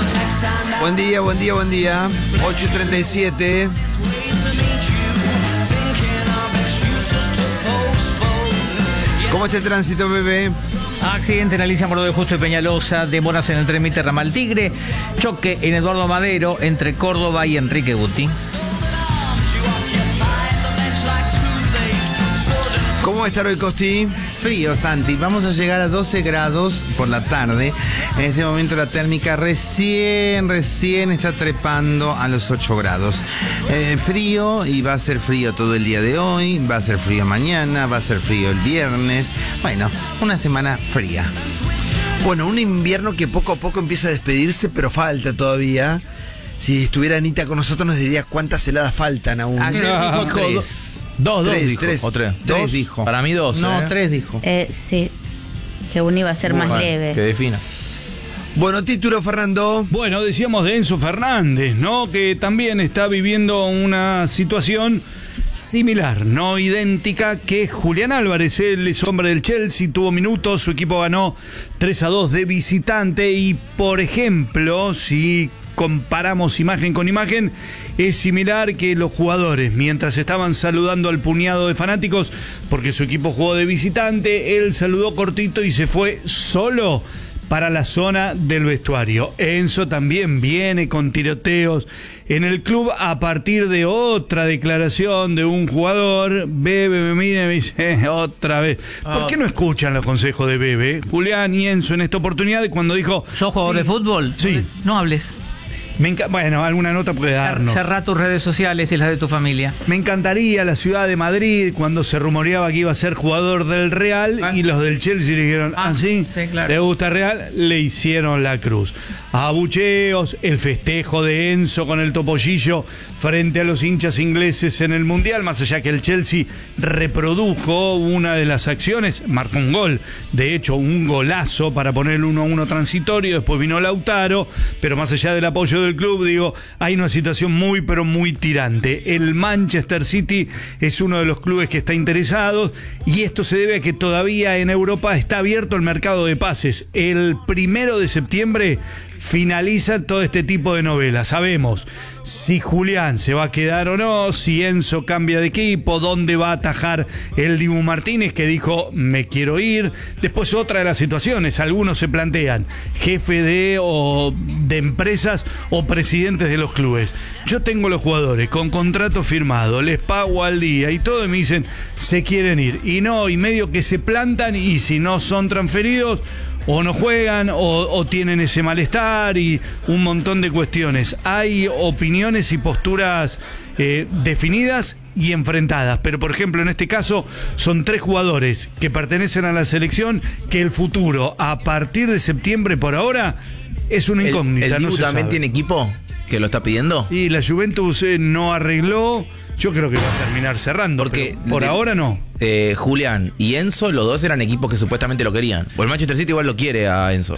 Buen día, buen día, buen día. 8:37. ¿Cómo está el tránsito, bebé? Accidente en Alicia Morado de Justo y Peñalosa, demoras en el tren Mitre Ramal Tigre, choque en Eduardo Madero entre Córdoba y Enrique Guti. ¿Cómo va a estar hoy, Costi? Frío, Santi. Vamos a llegar a 12 grados por la tarde. En este momento la térmica recién está trepando a los 8 grados. Frío, y va a ser frío todo el día de hoy, va a ser frío mañana, va a ser frío el viernes. Bueno, una semana fría. Bueno, un invierno que poco a poco empieza a despedirse, pero falta todavía. Si estuviera Anita con nosotros nos diría cuántas heladas faltan aún. Ayer dijo 3. Dos Tres, dijo. tres. ¿O tres? Tres Dos. dijo. Para mí dos. No, 3 dijo. Sí, que uno iba a ser más Bueno, leve. que defina. Bueno, título, Fernando. Bueno, decíamos de Enzo Fernández, ¿no? Que también está viviendo una situación similar, no idéntica, que Julián Álvarez. Él es hombre del Chelsea, tuvo minutos, su equipo ganó 3-2 de visitante y, por ejemplo, si comparamos imagen con imagen, es similar que los jugadores, mientras estaban saludando al puñado de fanáticos porque su equipo jugó de visitante, él saludó cortito y se fue solo para la zona del vestuario. Enzo también viene con tiroteos en el club a partir de otra declaración de un jugador. Bebe me mira y me dice, otra vez. ¿Por qué no escuchan los consejos de Bebe, Julián y Enzo en esta oportunidad? Cuando dijo... ¿Sos jugador de fútbol? Sí. No hables. Bueno, alguna nota puede darnos. Cerrá tus redes sociales y las de tu familia. Me encantaría la ciudad de Madrid cuando se rumoreaba que iba a ser jugador del Real y los del Chelsea le dijeron, ¿sí? Sí, claro. ¿Le gusta Real? Le hicieron la cruz. Abucheos, el festejo de Enzo con el topollillo frente a los hinchas ingleses en el Mundial, más allá que el Chelsea reprodujo una de las acciones, marcó un gol, de hecho un golazo para poner el 1-1 transitorio, después vino Lautaro, pero más allá del apoyo del club, digo, hay una situación muy pero muy tirante. El Manchester City es uno de los clubes que está interesado y esto se debe a que todavía en Europa está abierto el mercado de pases. El 1 de septiembre finaliza todo este tipo de novelas. Sabemos si Julián se va a quedar o no, si Enzo cambia de equipo, dónde va a atajar el Dibu Martínez, que dijo me quiero ir. Después otra de las situaciones, algunos se plantean jefe de empresas o presidentes de los clubes. Yo tengo los jugadores con contrato firmado, les pago al día y todo, y me dicen se quieren ir y no, y medio que se plantan, y si no son transferidos o no juegan o tienen ese malestar y un montón de cuestiones. Hay opiniones y posturas definidas y enfrentadas, pero por ejemplo en este caso son 3 jugadores que pertenecen a la selección que el futuro a partir de septiembre por ahora es una incógnita. ¿El no Dibu se también sabe. tiene equipo que lo está pidiendo? Y la Juventus no arregló. Yo creo que va a terminar cerrando, porque por ahora no. Julián y Enzo, los dos eran equipos que supuestamente lo querían. O el Manchester City igual lo quiere a Enzo.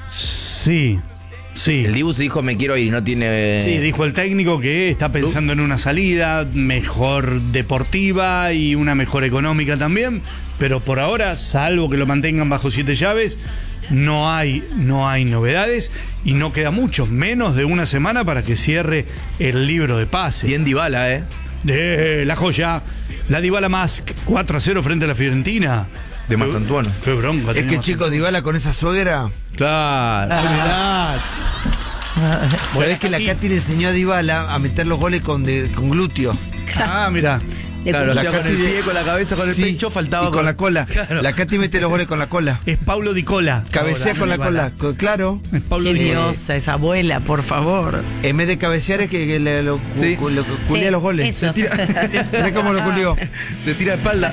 Sí. El Dibu se dijo me quiero ir y no tiene... Sí, dijo el técnico que está pensando en una salida mejor deportiva y una mejor económica también, pero por ahora, salvo que lo mantengan bajo 7 llaves, no hay novedades y no queda mucho, menos de una semana para que cierre el libro de pases. Bien Dybala, De la joya, la Dybala Mask 4-0 frente a la Fiorentina. De Marcantuono. Qué bronca. Es que chico, Dybala con esa suegra. Claro. ¿Sabés que la Katy le enseñó a Dybala a meter los goles con glúteo? Mira. Claro, La o sea, con Katy el pie, con la cabeza, con el Sí, pecho, faltaba y con la cola. Claro. La Katy mete los goles con la cola. Es Paulo Di Cola. Cabecea Ahora, con la Dybala. cola. Claro. Es Paulo Qué Di Cola. diosa esa abuela, por favor. En vez de cabecear es que lo Sí. culea los goles. Eso. Mirá cómo lo culió. Se tira de espalda.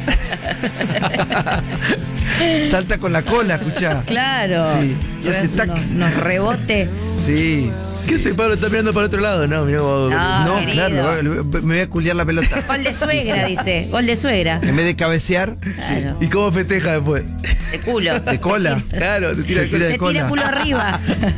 Salta con la cola, escuchá. Claro. Sí. Y hace tac. Nos rebote. Sí. ¿Qué sé, Pablo? Está mirando para otro lado, ¿no? Mirá vos. No, No, querido. claro, me voy a culiar la pelota. Gol de suegra, dice. Gol de suegra. En vez de cabecear, Claro. ¿Y cómo festeja después? De culo. de cola. Claro, te tira Se tira Se de cola. tira culo arriba.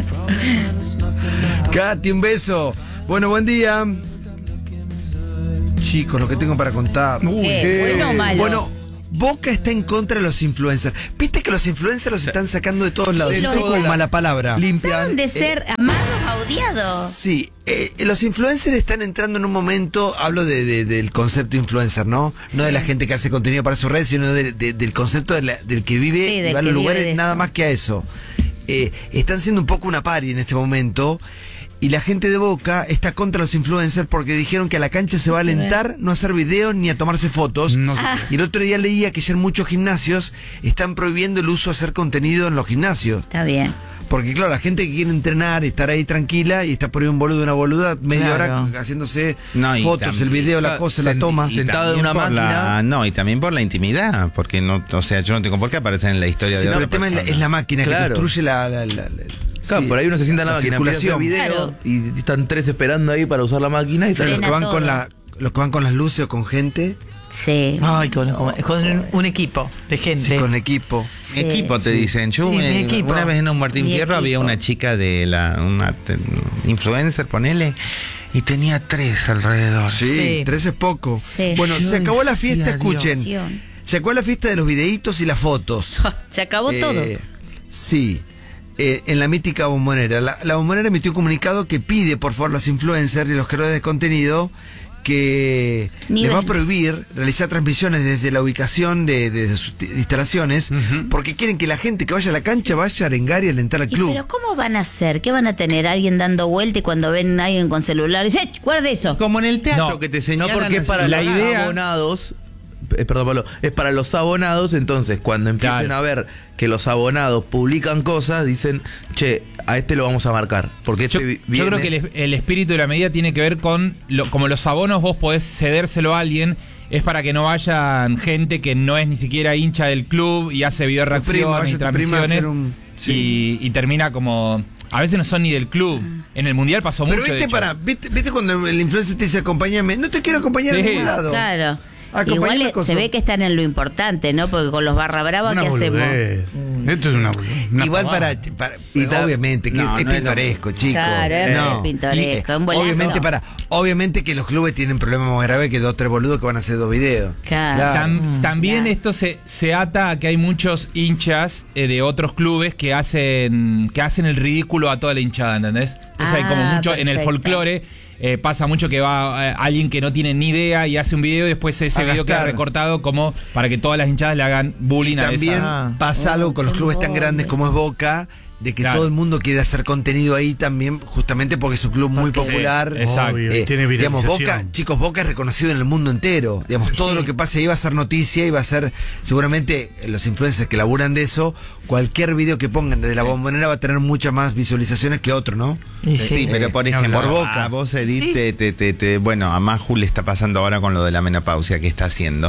Katy, un beso. Bueno, buen día. Chicos, lo que tengo para contar. ¿Qué? ¿Bueno o malo? Bueno, Boca está en contra de los influencers. Viste que los influencers los están sacando de todos lados. Sí, Eso es como mala palabra. Pasaron de ser amados a odiados. Sí, los influencers están entrando en un momento, hablo del concepto influencer, ¿no? No de la gente que hace contenido para sus redes, sino del concepto del que vive Sí, y del va a que los vive lugares de nada eso. más que a eso. Están siendo un poco una pari en este momento. Y la gente de Boca está contra los influencers porque dijeron que a la cancha se va a alentar no a hacer videos ni a tomarse fotos. No. Y el otro día leía que ya en muchos gimnasios están prohibiendo el uso de hacer contenido en los gimnasios. Está bien. Porque claro, la gente que quiere entrenar y estar ahí tranquila y está por ahí un boludo, una boluda, media Claro. hora haciéndose No, y fotos, el video, la cosa, la toma. Sentado en una máquina. No, y también por la intimidad, porque no, o sea, yo no tengo por qué aparecer en la historia Sí, de pero otra el tema persona. es la máquina Claro. que construye Claro, sí, por ahí uno se sienta en la máquina, empieza a hacer circulación. video Claro. y están 3 esperando ahí para usar la máquina y Pero los Frena que van todo. los que van con las luces o con gente, Sí. Ay, con un equipo de gente. sí, con equipo. Sí. Equipo te dicen. Yo Sí, mi equipo. una vez en un Martín Mi Fierro había equipo. una chica de influencer, ponele, y tenía 3 alrededor. Sí, Sí. 3 es poco. Sí. Bueno, Yo se acabó la fiesta, decía, Dios. escuchen. Se acabó la fiesta de los videitos y las fotos. Se acabó todo. Sí. En la mítica Bombonera. La Bombonera emitió un comunicado que pide, por favor, a los influencers y los creadores de contenido que les va a prohibir realizar transmisiones desde la ubicación de sus instalaciones, porque quieren que la gente que vaya a la cancha vaya a arengar y alentar al ¿Y club. pero cómo van a hacer? ¿Qué van a tener? ¿Alguien dando vuelta y cuando ven a alguien con celular dice, guarde eso? Como en el teatro No, que te No, señalan. porque así. para La los idea- abonados, perdón Pablo, es para los abonados, entonces cuando empiecen Claro. a ver que los abonados publican cosas, dicen, che, a este lo vamos a marcar. Porque Yo, este yo creo que el espíritu de la medida tiene que ver con, como los abonos vos podés cedérselo a alguien, es para que no vayan gente que no es ni siquiera hincha del club y hace video Tu primo, reacciones y vaya tu prima a transmisiones hacer un- sí. y termina como... A veces no son ni del club. En el Mundial pasó Pero mucho, de viste, hecho. ¿viste cuando el influencer te dice acompáñame? No te quiero acompañar a Sí. ningún lado. Claro. Acompañame Igual a cosas. se ve que están en lo importante, ¿no? Porque con los barra brava, Una ¿qué hacemos? boludez. Esto es una boludez. Una Igual pavada. obviamente que No, es no es pintoresco, chicos. Claro, es No. re pintoresco, un bolazo. Obviamente que los clubes tienen problemas más graves que 2 o 3 boludos que van a hacer 2 videos. Claro. También Yes. esto se ata a que hay muchos hinchas de otros clubes que hacen el ridículo a toda la hinchada, ¿entendés? Entonces hay como mucho en el perfecto. folclore. Pasa mucho que va alguien que no tiene ni idea y hace un video y después ese A video queda gastar. recortado como para que todas las hinchadas le hagan bullying a También esa. pasa algo con los qué clubes tan embole. grandes como es Boca, de que Claro. todo el mundo quiere hacer contenido ahí también, justamente porque es un club muy Porque- popular. Sí, exacto. Obvio, y tiene digamos, viralización. Boca, chicos, Boca es reconocido en el mundo entero. Digamos, todo lo que pase ahí va a ser noticia y va a ser, seguramente, los influencers que laburan de eso, cualquier video que pongan desde la Bombonera va a tener muchas más visualizaciones que otro, ¿no? Y Sí, pero por ejemplo, por Boca. a vos, Edith, bueno, a Maju le está pasando ahora con lo de la menopausia que está haciendo.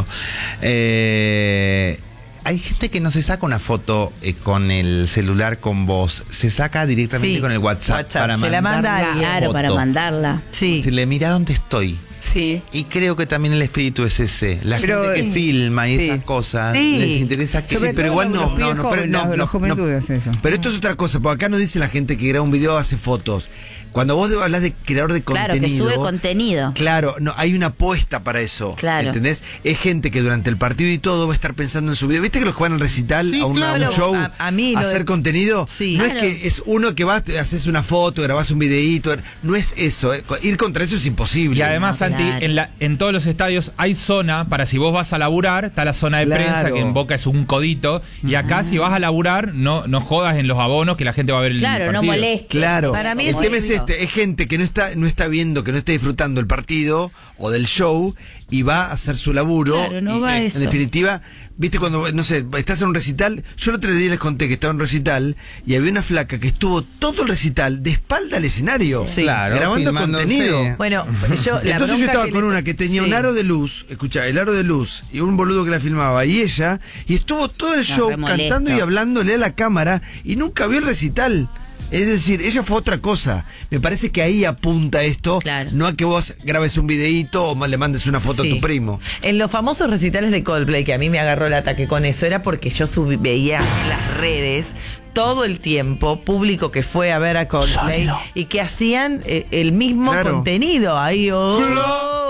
Hay gente que no se saca una foto con el celular con vos, se saca directamente Sí, con el WhatsApp, para se la manda a mandarla alguien. Claro, para foto. mandarla. Sí. Decirle, mira dónde estoy. Sí. Y creo que también el espíritu es ese. La Pero, gente que filma y sí. esas cosas, Sí. les interesa que... Sobre pero todo igual los no, pibes no, pero jóvenes, no, los no, juventudes, eso. Pero esto es otra cosa, porque acá nos dice la gente que graba un video hace fotos. Cuando vos hablas de creador de Claro, contenido. que sube contenido. Claro, no, hay una apuesta para eso. Claro. ¿Entendés? Es gente que durante el partido y todo va a estar pensando en su video. ¿Viste que los que van al recital, Sí, a un claro. show, A mí lo hacer de- contenido? Sí. No Claro. es que es uno que va, haces una foto, grabás un videíto. No es eso. Ir contra eso es imposible. Y además, No, Santi, claro. en todos los estadios hay zona para si vos vas a laburar, está la zona de Claro. prensa, que en Boca es un codito. Y acá, si vas a laburar, no jodas en los abonos que la gente va a ver el Claro, no partido. moleste. Claro. Para mí el es tema es eso. este, es gente que no está viendo, que no está disfrutando el partido o del show y va a hacer su laburo. Claro, no y, va en eso. definitiva, viste cuando, no sé, estás en un recital, yo el otro día les conté que estaba en un recital y había una flaca que estuvo todo el recital de espalda al escenario, Sí. Claro, grabando filmándose. contenido. Bueno, yo la Entonces yo bronca estaba que con le- una que tenía Sí. un aro de luz, escucha, el aro de luz y un boludo que la filmaba y ella, y estuvo todo el show re molesto. cantando y hablándole a la cámara y nunca vio el recital. Es decir, ella fue otra cosa. Me parece que ahí apunta esto, Claro. no a que vos grabes un videíto o le mandes una foto Sí. a tu primo. En los famosos recitales de Coldplay, que a mí me agarró el ataque con eso, era porque yo veía en las redes todo el tiempo público que fue a ver a Coldplay y que hacían el mismo Claro. contenido. Ahí,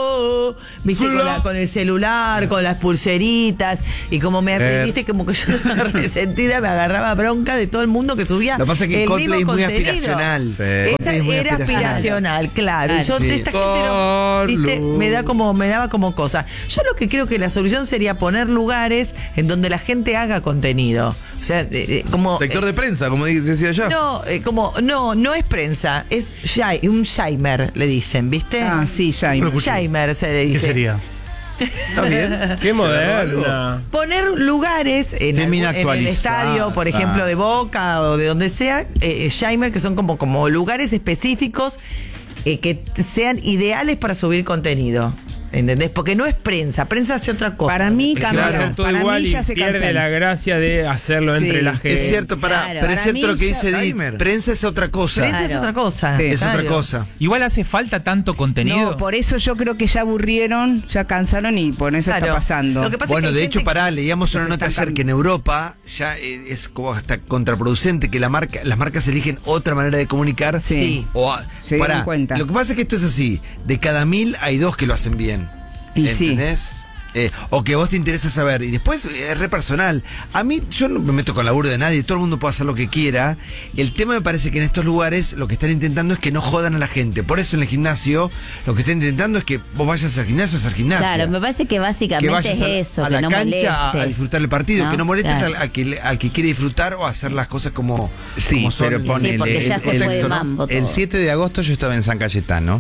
viste, con el celular, con las pulseritas, y como me aprendiste, como que yo estaba resentida, me agarraba bronca de todo el mundo que subía. Lo que pasa es que el Coldplay mismo es muy contenido. aspiracional. Esa era aspiracional, claro. Y yo, esta gente no, viste, me daba como cosa. Yo lo que creo que la solución sería poner lugares en donde la gente haga contenido. O sea, como Sector de prensa, como decía yo. no es prensa, es un Shimer, le dicen, ¿viste? Ah, sí, Shimer. Shimer se le dice. ¿Qué sería? Está bien. Qué moderna. Poner lugares en el estadio, por ejemplo, de Boca o de donde sea, Shimer, que son como lugares específicos que sean ideales para subir contenido. ¿Entendés? Porque no es prensa hace otra cosa. Para mí cambió. Claro, todo para igual mí ya y se pierde cancela. la gracia de hacerlo entre la gente. Es cierto, pero es cierto lo que dice Edith. Prensa es otra cosa. Prensa es otra cosa. Sí. Es otra cosa. Igual hace falta tanto contenido. No, por eso yo creo que ya aburrieron, ya cansaron y por eso está pasando. Lo que pasa Bueno, es que de hay hecho, gente leíamos una se nota están ayer que en Europa ya es como hasta contraproducente que las marcas eligen otra manera de comunicar. Sí. Se dieron cuenta. Lo que pasa es que esto es así, de cada 1000 hay 2 que lo hacen bien. Y sí. ¿Entendés? O que vos te interesa saber. Y después es re personal. A mí, yo no me meto con laburo de nadie, todo el mundo puede hacer lo que quiera. El tema me parece que en estos lugares lo que están intentando es que no jodan a la gente. Por eso en el gimnasio lo que están intentando es que vos vayas al gimnasio, Claro, me parece que básicamente es eso, a que la no cancha molestes. a disfrutar el partido, ¿No? que no molestes Claro. al que quiere disfrutar o hacer las cosas como Sí, son. pero ponele, Sí, porque ya se fue de ¿no? mambo todo. El 7 de agosto yo estaba en San Cayetano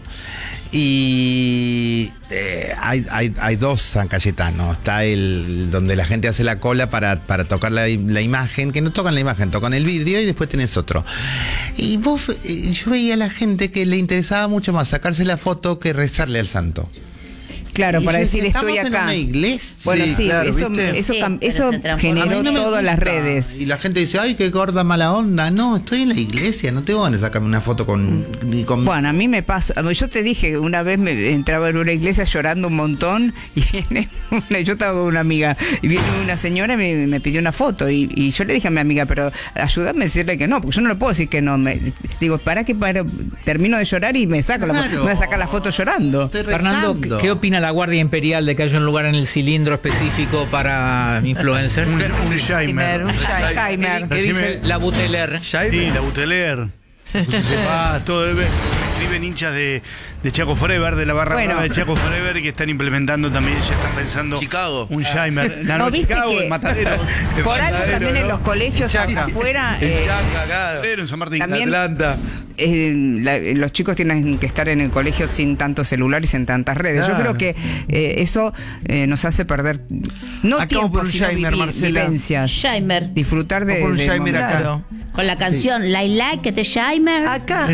y hay 2 San Cayetano. Está el donde la gente hace la cola para tocar la imagen, que no tocan la imagen, tocan el vidrio, y después tenés otro. Y yo veía a la gente que le interesaba mucho más sacarse la foto que rezarle al santo. Claro, Y para yo decir decía, estoy ¿estamos acá. en una iglesia? Bueno, sí, claro, eso ¿viste? Sí, pero eso se transforma. A mí generó no me todas las gusta. redes. Y la gente dice, ay, qué gorda mala onda. No, estoy en la iglesia, no tengo ganas de sacarme una foto con... Bueno, a mí me pasó. Yo te dije, una vez me entraba en una iglesia llorando un montón y viene yo estaba con una amiga y viene una señora y me pidió una foto y yo le dije a mi amiga, pero ayúdame a decirle que no, porque yo no le puedo decir que no. Digo, termino de llorar y me saco me voy a sacar la foto llorando. Estoy Fernando, rezando. ¿qué opina la Guardia Imperial de que haya un lugar en el cilindro específico para influencers? Un Shimer. Shimer. ¿Qué dice la Buteler? Sí, la Buteler. Todo me escriben hinchas de Chaco Forever, de la barra Bueno. de Chaco Forever, que están implementando también, ya están pensando Chicago. un Shimer. No, viste Chicago, que en Matadero. por algo Matadero, también en ¿no? los colegios afuera Chaca, claro. Matadero, en San Martín. también Atlanta. los chicos tienen que estar en el colegio sin tantos celulares, sin tantas redes. Claro. Yo creo que eso nos hace perder no Acá vamos por tiempo, un sino Shimer, Marcela. vivencias. Shimer. Disfrutar de, Vamos por un del Shimer acá. momento. Con la canción Laila, que te Shimer. acá.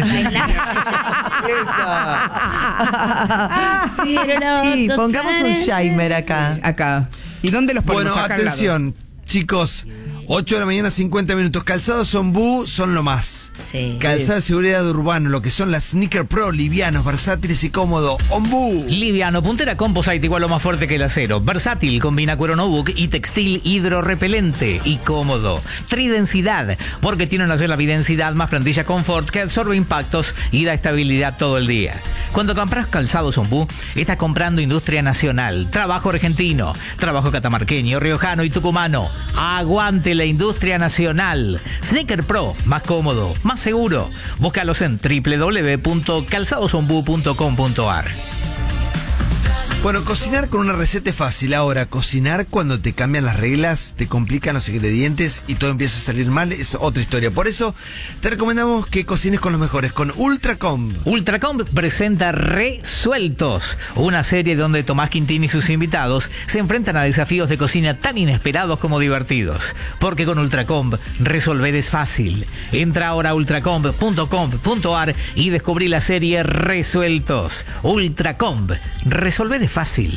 Sí, Sí, pongamos un Shimer acá. Acá. ¿Y dónde los ponemos? Bueno, Acá al lado. atención, chicos. 8 de la mañana, 50 minutos. Calzados Ombú son lo más. Sí. Calzado de seguridad urbano, lo que son las Sneaker Pro, livianos, versátiles y cómodos. Ombú. Liviano, puntera composite igual o más fuerte que el acero. Versátil, combina cuero no-book y textil hidrorrepelente y cómodo. Tridensidad, porque tiene una sola bidensidad más plantilla confort que absorbe impactos y da estabilidad todo el día. Cuando compras calzados Ombú, estás comprando industria nacional, trabajo argentino, trabajo catamarqueño, riojano y tucumano. Aguante la industria nacional. Sneaker Pro, más cómodo, más seguro. Búscalos en www.calzadosombú.com.ar. Bueno, cocinar con una receta es fácil. Ahora, cocinar cuando te cambian las reglas, te complican los ingredientes y todo empieza a salir mal, es otra historia. Por eso, te recomendamos que cocines con los mejores, con Ultracomb. Ultracomb presenta Resueltos, una serie donde Tomás Quintín y sus invitados se enfrentan a desafíos de cocina tan inesperados como divertidos. Porque con Ultracomb, resolver es fácil. Entra ahora a ultracomb.com.ar y descubrí la serie Resueltos. Ultracomb, resolver es fácil.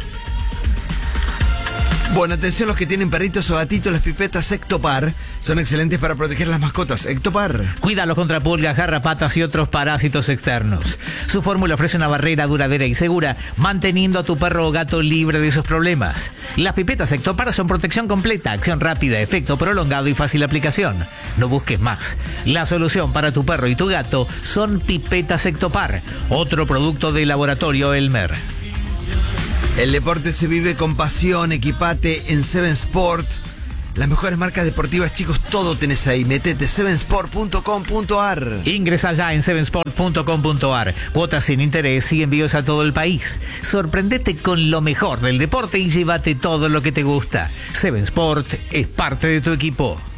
Bueno, atención los que tienen perritos o gatitos, las pipetas Ectopar son excelentes para proteger las mascotas. Ectopar. Cuídalos contra pulgas, garrapatas y otros parásitos externos. Su fórmula ofrece una barrera duradera y segura, manteniendo a tu perro o gato libre de sus problemas. Las pipetas Ectopar son protección completa, acción rápida, efecto prolongado y fácil aplicación. No busques más. La solución para tu perro y tu gato son pipetas Ectopar, otro producto del laboratorio Elmer. El deporte se vive con pasión, equipate en Seven Sport. Las mejores marcas deportivas, chicos, todo tenés ahí. Metete sevensport.com.ar. Ingresa ya en sevensport.com.ar. Cuotas sin interés y envíos a todo el país. Sorprendete con lo mejor del deporte y llévate todo lo que te gusta. Seven Sport es parte de tu equipo.